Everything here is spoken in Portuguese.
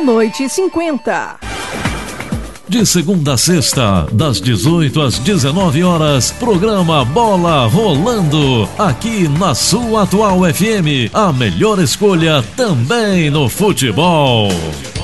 meia-noite e 50. De segunda a sexta, das 18 às 19 horas, programa Bola Rolando, aqui na sua Atual FM, a melhor escolha também no futebol.